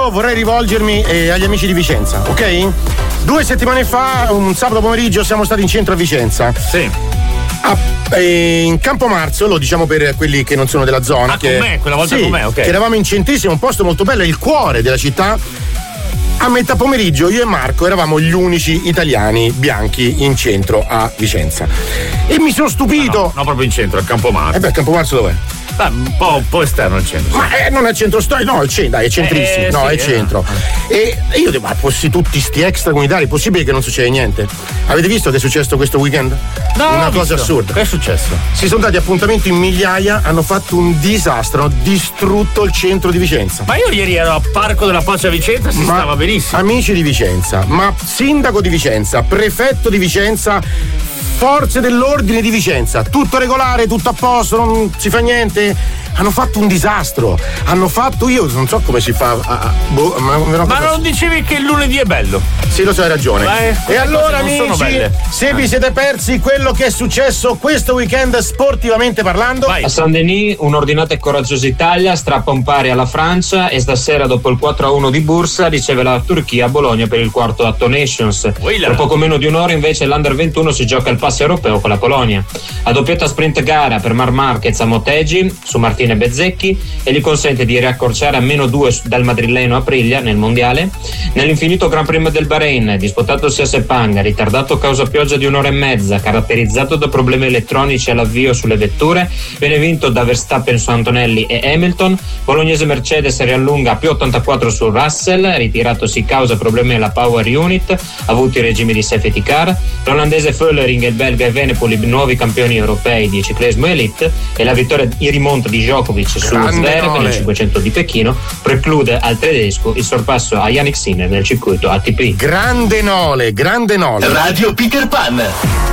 io vorrei rivolgermi agli amici di Vicenza, ok? 2 settimane fa, un sabato pomeriggio, siamo stati in centro a Vicenza. Sì. In Campo Marzio, lo diciamo per quelli che non sono della zona. Con me, quella volta con me, ok. Che eravamo in centrissimo, un posto molto bello, il cuore della città. A metà pomeriggio io e Marco eravamo gli unici italiani bianchi in centro a Vicenza. E mi sono stupito. No, proprio in centro, a Campo Marzio. Campo Marzio dov'è? Un po' esterno al centro. Ma non è il centro storico, no, è centrissimo, è centro. E io dico, ma tutti sti extracomunitari, è possibile che non succeda niente? Avete visto che è successo questo weekend? No, una cosa assurda. Che è successo? Si sono dati appuntamento in migliaia, hanno fatto un disastro, hanno distrutto il centro di Vicenza. Ma io ieri ero al Parco della Pace a Vicenza, stava benissimo. Amici di Vicenza, ma sindaco di Vicenza, prefetto di Vicenza, forze dell'ordine di Vicenza, tutto regolare, tutto a posto, non si fa niente. Hanno fatto un disastro. Io non so come si fa ma non dicevi che il lunedì è bello? Sì, lo so, hai ragione. E allora, amici, se vi siete persi quello che è successo questo weekend sportivamente parlando, a Saint-Denis un'ordinata e coraggiosa Italia strappa un pari alla Francia e stasera, dopo il 4-1 di Bursa, riceve la Turchia a Bologna per il quarto Atto Nations. Per poco meno di un'ora invece l'Under 21 si gioca il passo europeo con la Polonia. A doppietta sprint gara per Marc Marquez a Motegi su Martine Bezzecchi e gli consente di riaccorciare a -2 dal madrileno Aprilia nel mondiale. Nell'infinito Gran Premio del Bahrain, disputatosi a Sepang, ritardato a causa pioggia di un'ora e mezza, caratterizzato da problemi elettronici all'avvio sulle vetture, viene vinto da Verstappen su Antonelli e Hamilton. Bolognese Mercedes riallunga a +84 su Russell, ritiratosi causa problemi alla power unit avuti in regime di safety car. L'olandese Föllering e il belga Evenepoel, nuovi campioni europei di ciclismo elite, e la vittoria in rimonta di Djokovic su Zverev nel 500 di Pechino preclude al tedesco il sorpasso a Yannick Sinner nel circuito ATP. Grande Nole. Radio Peter Pan.